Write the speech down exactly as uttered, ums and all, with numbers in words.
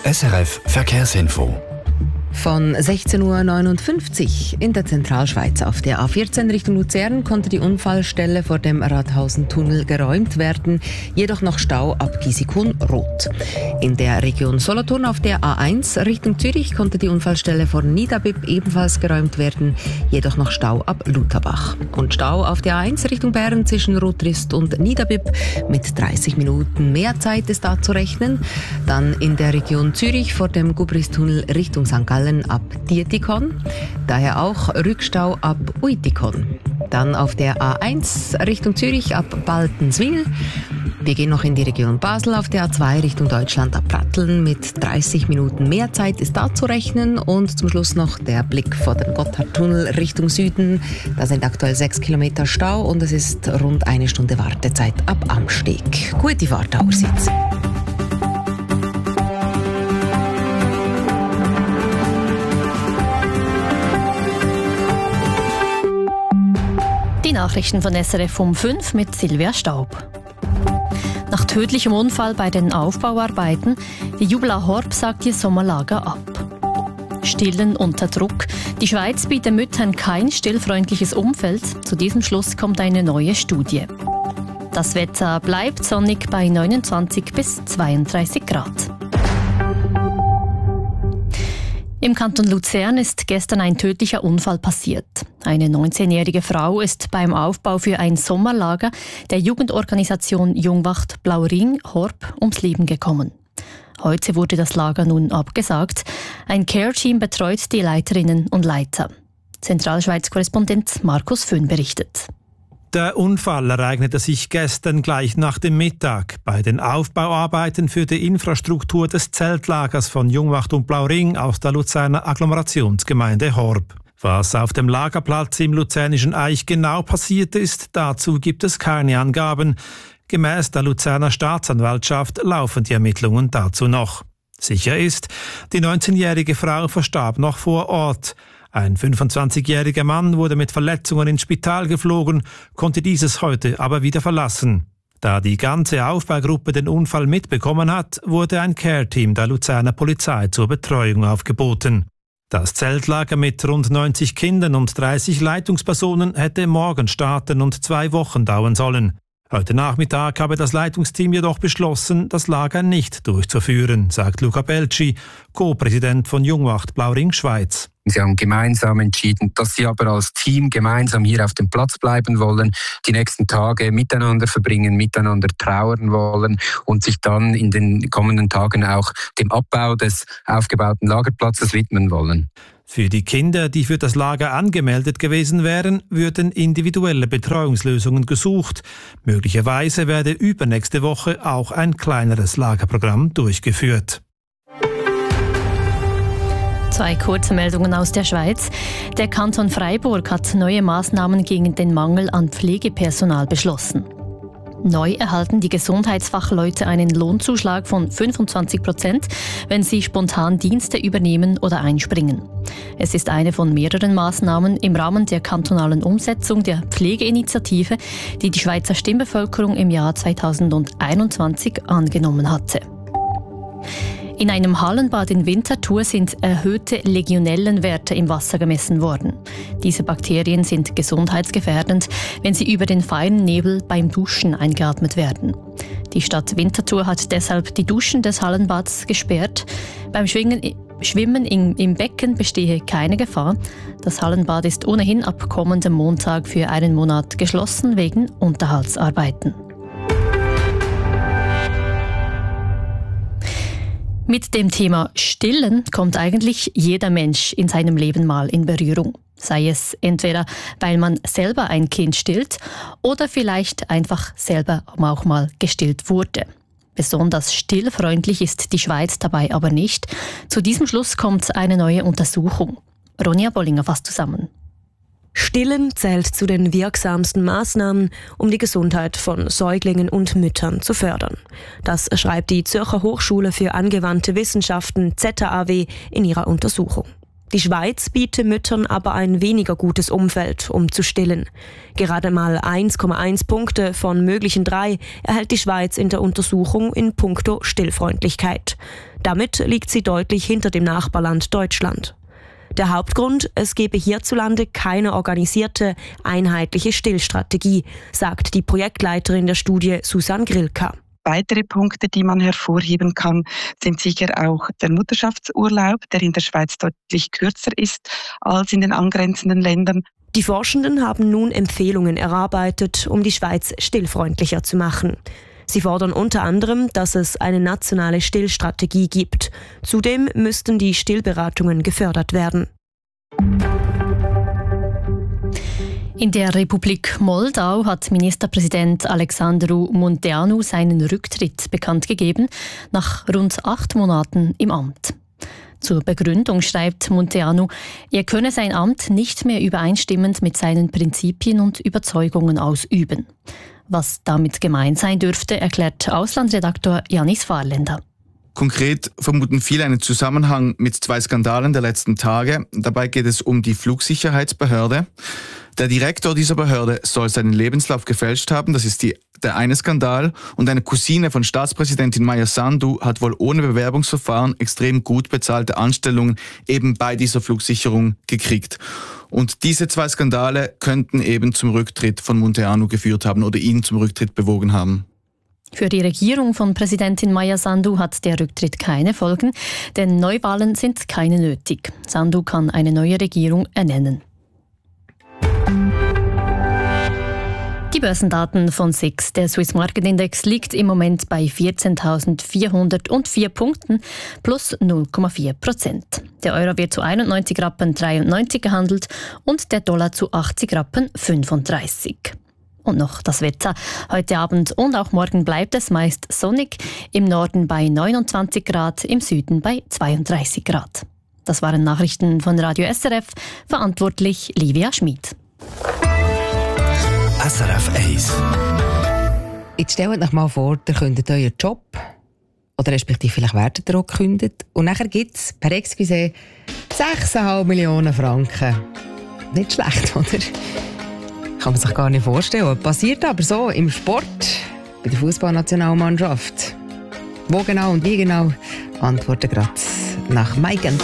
S R F Verkehrsinfo. Von sechzehn Uhr neunundfünfzig in der Zentralschweiz auf der A vierzehn Richtung Luzern konnte die Unfallstelle vor dem Rathausen-Tunnel geräumt werden, jedoch noch Stau ab Gisikun rot. In der Region Solothurn auf der A eins Richtung Zürich konnte die Unfallstelle vor Niederbipp ebenfalls geräumt werden, jedoch noch Stau ab Lutherbach. Und Stau auf der A eins Richtung Bern zwischen Rotrist und Niederbipp mit dreißig Minuten mehr Zeit ist da zu rechnen. Dann in der Region Zürich vor dem Gubristunnel Richtung Sankt Gallen ab Dietikon, daher auch Rückstau ab Uitikon. Dann auf der A eins Richtung Zürich ab Baltenswil. Wir gehen noch in die Region Basel auf der A zwei Richtung Deutschland ab Pratteln mit dreißig Minuten mehr Zeit ist da zu rechnen. Und zum Schluss noch der Blick vor dem Gotthardtunnel Richtung Süden. Da sind aktuell sechs Kilometer Stau und es ist rund eine Stunde Wartezeit ab Amsteg. Gute Fahrt allerseits. Die Nachrichten von S R F um fünf mit Silvia Staub. Nach tödlichem Unfall bei den Aufbauarbeiten, die Jubela Horb sagt ihr Sommerlager ab. Stillen unter Druck. Die Schweiz bietet Müttern kein stillfreundliches Umfeld. Zu diesem Schluss kommt eine neue Studie. Das Wetter bleibt sonnig bei neunundzwanzig bis zweiunddreißig Grad. Im Kanton Luzern ist gestern ein tödlicher Unfall passiert. Eine neunzehnjährige Frau ist beim Aufbau für ein Sommerlager der Jugendorganisation Jungwacht Blauring Horb ums Leben gekommen. Heute wurde das Lager nun abgesagt. Ein Care-Team betreut die Leiterinnen und Leiter. Zentralschweiz-Korrespondent Markus Föhn berichtet. Der Unfall ereignete sich gestern gleich nach dem Mittag bei den Aufbauarbeiten für die Infrastruktur des Zeltlagers von Jungwacht und Blauring aus der Luzerner Agglomerationsgemeinde Horb. Was auf dem Lagerplatz im luzernischen Eich genau passiert ist, dazu gibt es keine Angaben. Gemäss der Luzerner Staatsanwaltschaft laufen die Ermittlungen dazu noch. Sicher ist, die neunzehnjährige Frau verstarb noch vor Ort. Ein fünfundzwanzigjähriger Mann wurde mit Verletzungen ins Spital geflogen, konnte dieses heute aber wieder verlassen. Da die ganze Aufbaugruppe den Unfall mitbekommen hat, wurde ein Care-Team der Luzerner Polizei zur Betreuung aufgeboten. Das Zeltlager mit rund neunzig Kindern und dreißig Leitungspersonen hätte morgen starten und zwei Wochen dauern sollen. Heute Nachmittag habe das Leitungsteam jedoch beschlossen, das Lager nicht durchzuführen, sagt Luca Belci, Co-Präsident von Jungwacht Blauring Schweiz. Sie haben gemeinsam entschieden, dass sie aber als Team gemeinsam hier auf dem Platz bleiben wollen, die nächsten Tage miteinander verbringen, miteinander trauern wollen und sich dann in den kommenden Tagen auch dem Abbau des aufgebauten Lagerplatzes widmen wollen. Für die Kinder, die für das Lager angemeldet gewesen wären, würden individuelle Betreuungslösungen gesucht. Möglicherweise werde übernächste Woche auch ein kleineres Lagerprogramm durchgeführt. Zwei kurze Meldungen aus der Schweiz. Der Kanton Freiburg hat neue Maßnahmen gegen den Mangel an Pflegepersonal beschlossen. Neu erhalten die Gesundheitsfachleute einen Lohnzuschlag von fünfundzwanzig Prozent, wenn sie spontan Dienste übernehmen oder einspringen. Es ist eine von mehreren Maßnahmen im Rahmen der kantonalen Umsetzung der Pflegeinitiative, die die Schweizer Stimmbevölkerung im Jahr zweitausendeinundzwanzig angenommen hatte. In einem Hallenbad in Winterthur sind erhöhte Legionellenwerte im Wasser gemessen worden. Diese Bakterien sind gesundheitsgefährdend, wenn sie über den feinen Nebel beim Duschen eingeatmet werden. Die Stadt Winterthur hat deshalb die Duschen des Hallenbads gesperrt. Beim Schwingen, Schwimmen im, im Becken bestehe keine Gefahr. Das Hallenbad ist ohnehin ab kommendem Montag für einen Monat geschlossen wegen Unterhaltsarbeiten. Mit dem Thema Stillen kommt eigentlich jeder Mensch in seinem Leben mal in Berührung. Sei es entweder, weil man selber ein Kind stillt oder vielleicht einfach selber auch mal gestillt wurde. Besonders stillfreundlich ist die Schweiz dabei aber nicht. Zu diesem Schluss kommt eine neue Untersuchung. Ronja Bollinger fasst zusammen. Stillen zählt zu den wirksamsten Maßnahmen, um die Gesundheit von Säuglingen und Müttern zu fördern. Das schreibt die Zürcher Hochschule für angewandte Wissenschaften Z A W in ihrer Untersuchung. Die Schweiz bietet Müttern aber ein weniger gutes Umfeld, um zu stillen. Gerade mal eins Komma eins Punkte von möglichen drei erhält die Schweiz in der Untersuchung in puncto Stillfreundlichkeit. Damit liegt sie deutlich hinter dem Nachbarland Deutschland. Der Hauptgrund, es gebe hierzulande keine organisierte, einheitliche Stillstrategie, sagt die Projektleiterin der Studie Susanne Grilka. Weitere Punkte, die man hervorheben kann, sind sicher auch der Mutterschaftsurlaub, der in der Schweiz deutlich kürzer ist als in den angrenzenden Ländern. Die Forschenden haben nun Empfehlungen erarbeitet, um die Schweiz stillfreundlicher zu machen. Sie fordern unter anderem, dass es eine nationale Stillstrategie gibt. Zudem müssten die Stillberatungen gefördert werden. In der Republik Moldau hat Ministerpräsident Alexandru Munteanu seinen Rücktritt bekannt gegeben, nach rund acht Monaten im Amt. Zur Begründung schreibt Munteanu, er könne sein Amt nicht mehr übereinstimmend mit seinen Prinzipien und Überzeugungen ausüben. Was damit gemeint sein dürfte, erklärt Auslandredaktor Janis Fahrländer. Konkret vermuten viele einen Zusammenhang mit zwei Skandalen der letzten Tage. Dabei geht es um die Flugsicherheitsbehörde. Der Direktor dieser Behörde soll seinen Lebenslauf gefälscht haben, das ist die, der eine Skandal. Und eine Cousine von Staatspräsidentin Maia Sandu hat wohl ohne Bewerbungsverfahren extrem gut bezahlte Anstellungen eben bei dieser Flugsicherung gekriegt. Und diese zwei Skandale könnten eben zum Rücktritt von Munteanu geführt haben oder ihn zum Rücktritt bewogen haben. Für die Regierung von Präsidentin Maia Sandu hat der Rücktritt keine Folgen, denn Neuwahlen sind keine nötig. Sandu kann eine neue Regierung ernennen. Die Börsendaten von S I X. Der Swiss Market Index liegt im Moment bei vierzehntausendvierhundertvier Punkten plus null Komma vier Prozent. Der Euro wird zu einundneunzig Rappen dreiundneunzig gehandelt und der Dollar zu achtzig Rappen fünfunddreißig. Und noch das Wetter. Heute Abend und auch morgen bleibt es meist sonnig. Im Norden bei neunundzwanzig Grad, im Süden bei zweiunddreißig Grad. Das waren Nachrichten von Radio S R F. Verantwortlich Livia Schmid. S R F eins. Jetzt stellt euch mal vor, ihr kündet euren Job. Oder respektive vielleicht werdet ihr auch gekündigt. Und nachher gibt es per Excuse sechs Komma fünf Millionen Franken. Nicht schlecht, oder? Kann man sich gar nicht vorstellen. Passiert aber so im Sport, bei der Fußballnationalmannschaft. Wo genau und wie genau? Antworten gerade nach Mike